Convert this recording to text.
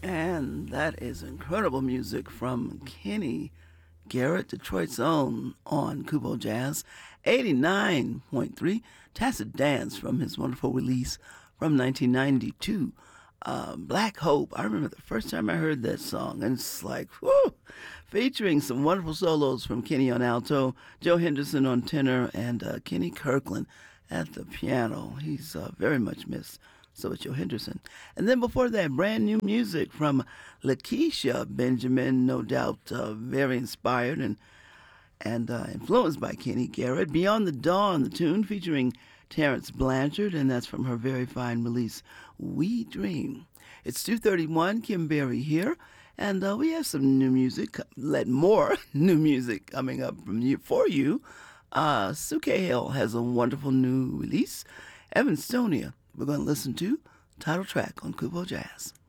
And that is incredible music from Kenny Garrett, Detroit's own, on Kubo Jazz 89.3. Tacit Dance from his wonderful release from 1992. Black Hope. I remember the first time I heard that song, and it's like, whoo, featuring some wonderful solos from Kenny on alto, Joe Henderson on tenor, and Kenny Kirkland at the piano. He's very much missed. So is Joe Henderson. And then before that, brand new music from Lakeisha Benjamin, no doubt very inspired and influenced by Kenny Garrett. Beyond the Dawn, the tune featuring Terrence Blanchard, and that's from her very fine release, We Dream. It's 2:31, Kim Berry here, and we have some new music, more new music coming up from you for you. Sue Cahill has a wonderful new release, Evanstonia. We're going to listen to title track on Kubo Jazz.